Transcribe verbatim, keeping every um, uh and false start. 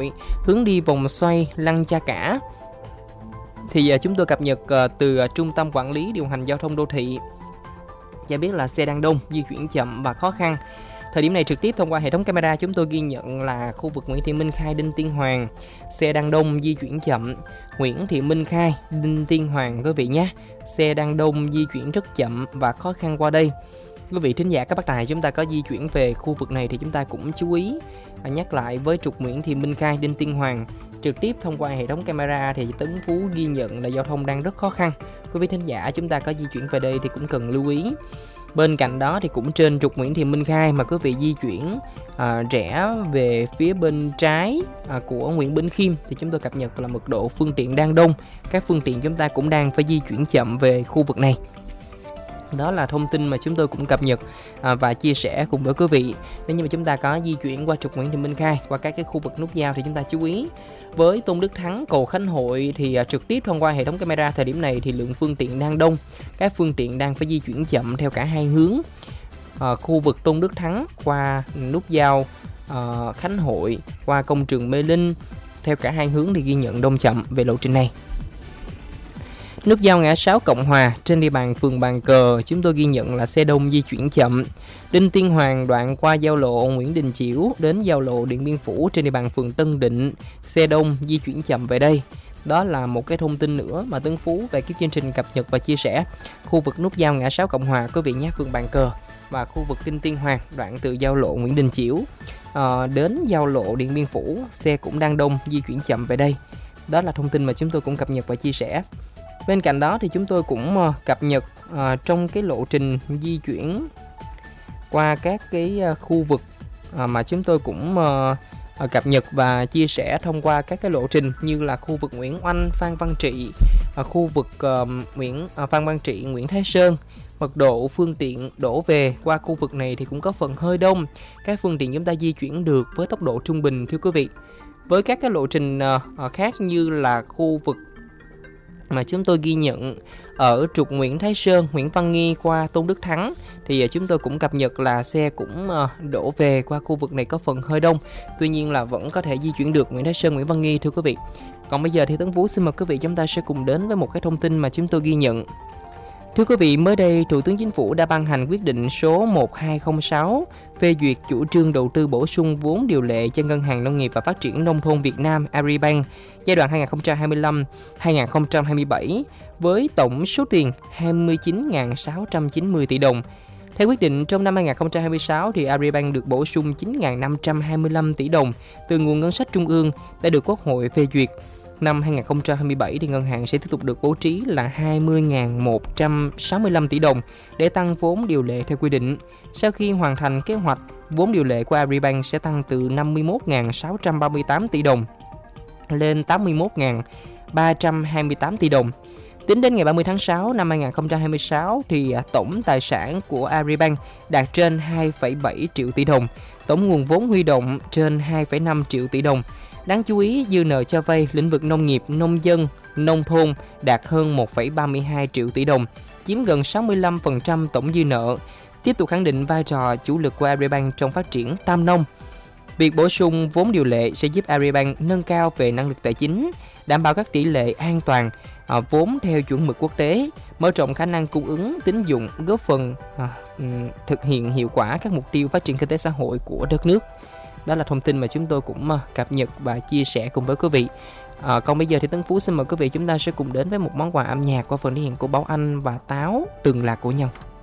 Nội, hướng đi vòng xoay Lăng Cha Cả. Thì uh, chúng tôi cập nhật uh, từ uh, Trung tâm Quản lý Điều hành Giao thông Đô thị cho biết là xe đang đông, di chuyển chậm và khó khăn. Thời điểm này trực tiếp thông qua hệ thống camera chúng tôi ghi nhận là khu vực Nguyễn Thị Minh Khai, Đinh Tiên Hoàng, xe đang đông, di chuyển chậm. Nguyễn Thị Minh Khai, Đinh Tiên Hoàng quý vị nhé, xe đang đông, di chuyển rất chậm và khó khăn qua đây. Quý vị thính giả các bác tài chúng ta có di chuyển về khu vực này thì chúng ta cũng chú ý và nhắc lại với trục Nguyễn Thị Minh Khai, Đinh Tiên Hoàng trực tiếp thông qua hệ thống camera thì Tấn Phú ghi nhận là giao thông đang rất khó khăn. Quý vị thính giả chúng ta có di chuyển về đây thì cũng cần lưu ý. Bên cạnh đó thì cũng trên trục Nguyễn Thị Minh Khai mà quý vị di chuyển à, rẽ về phía bên trái à, của Nguyễn Bỉnh Khiêm thì chúng tôi cập nhật là mật độ phương tiện đang đông. Các phương tiện chúng ta cũng đang phải di chuyển chậm về khu vực này. Đó là thông tin mà chúng tôi cũng cập nhật à, và chia sẻ cùng với quý vị. Nếu như mà chúng ta có di chuyển qua trục Nguyễn Thị Minh Khai, qua các cái khu vực nút giao thì chúng ta chú ý. Với Tôn Đức Thắng, cầu Khánh Hội thì à, trực tiếp thông qua hệ thống camera thời điểm này thì lượng phương tiện đang đông. Các phương tiện đang phải di chuyển chậm theo cả hai hướng. À, khu vực Tôn Đức Thắng qua nút giao à, Khánh Hội, qua công trường Mê Linh theo cả hai hướng thì ghi nhận đông chậm về lộ trình này. Nút giao ngã sáu Cộng Hòa trên địa bàn phường Bàn Cờ chúng tôi ghi nhận là xe đông di chuyển chậm. Đinh Tiên Hoàng đoạn qua giao lộ Nguyễn Đình Chiểu đến giao lộ Điện Biên Phủ trên địa bàn phường Tân Định, xe đông di chuyển chậm về đây. Đó là một cái thông tin nữa mà Tấn Phú về cái chương trình cập nhật và chia sẻ. Khu vực nút giao ngã sáu Cộng Hòa quý vị nhé, phường Bàn Cờ và khu vực Đinh Tiên Hoàng đoạn từ giao lộ Nguyễn Đình Chiểu à, đến giao lộ Điện Biên Phủ, xe cũng đang đông di chuyển chậm về đây. Đó là thông tin mà chúng tôi cũng cập nhật và chia sẻ. Bên cạnh đó thì chúng tôi cũng uh, cập nhật uh, trong cái lộ trình di chuyển qua các cái uh, khu vực uh, mà chúng tôi cũng uh, uh, cập nhật và chia sẻ thông qua các cái lộ trình như là khu vực Nguyễn Oanh, Phan Văn Trị, uh, khu vực uh, Nguyễn uh, Phan Văn Trị, Nguyễn Thái Sơn. Mật độ phương tiện đổ về qua khu vực này thì cũng có phần hơi đông. Các phương tiện chúng ta di chuyển được với tốc độ trung bình thưa quý vị. Với các cái lộ trình uh, khác như là khu vực mà chúng tôi ghi nhận ở trục Nguyễn Thái Sơn, Nguyễn Văn Nghi qua Tôn Đức Thắng thì chúng tôi cũng cập nhật là xe cũng đổ về qua khu vực này có phần hơi đông. Tuy nhiên là vẫn có thể di chuyển được Nguyễn Thái Sơn, Nguyễn Văn Nghi thưa quý vị. Còn bây giờ thì Tấn Phú xin mời quý vị chúng ta sẽ cùng đến với một cái thông tin mà chúng tôi ghi nhận. Thưa quý vị, mới đây Thủ tướng Chính phủ đã ban hành quyết định số một hai không sáu phê duyệt chủ trương đầu tư bổ sung vốn điều lệ cho Ngân hàng Nông nghiệp và Phát triển Nông thôn Việt Nam Agribank giai đoạn hai nghìn không trăm hai mươi lăm đến hai nghìn không trăm hai mươi bảy với tổng số tiền hai mươi chín nghìn sáu trăm chín mươi tỷ đồng. Theo quyết định, trong năm hai nghìn không trăm hai mươi sáu thì Agribank được bổ sung chín nghìn năm trăm hai mươi lăm tỷ đồng từ nguồn ngân sách trung ương đã được Quốc hội phê duyệt. Năm hai nghìn không trăm hai mươi bảy thì ngân hàng sẽ tiếp tục được bố trí là hai mươi nghìn một trăm sáu mươi lăm tỷ đồng để tăng vốn điều lệ theo quy định. Sau khi hoàn thành kế hoạch, vốn điều lệ của Agribank sẽ tăng từ năm mươi mốt nghìn sáu trăm ba mươi tám tỷ đồng lên tám mươi mốt nghìn ba trăm hai mươi tám tỷ đồng. Tính đến ngày ba mươi tháng sáu năm hai nghìn không trăm hai mươi sáu thì tổng tài sản của Agribank đạt trên hai phẩy bảy triệu tỷ đồng, tổng nguồn vốn huy động trên hai phẩy năm triệu tỷ đồng. Đáng chú ý, dư nợ cho vay lĩnh vực nông nghiệp, nông dân, nông thôn đạt hơn một phẩy ba mươi hai triệu tỷ đồng, chiếm gần sáu mươi lăm phần trăm tổng dư nợ, tiếp tục khẳng định vai trò chủ lực của Agribank trong phát triển tam nông. Việc bổ sung vốn điều lệ sẽ giúp Agribank nâng cao về năng lực tài chính, đảm bảo các tỷ lệ an toàn, à, vốn theo chuẩn mực quốc tế, mở rộng khả năng cung ứng tín dụng, góp phần à, thực hiện hiệu quả các mục tiêu phát triển kinh tế xã hội của đất nước. Đó là thông tin mà chúng tôi cũng cập nhật và chia sẻ cùng với quý vị. À, còn bây giờ thì Tấn Phú xin mời quý vị chúng ta sẽ cùng đến với một món quà âm nhạc qua phần thể hiện của Bảo Anh và Táo, Từng Là Của Nhau.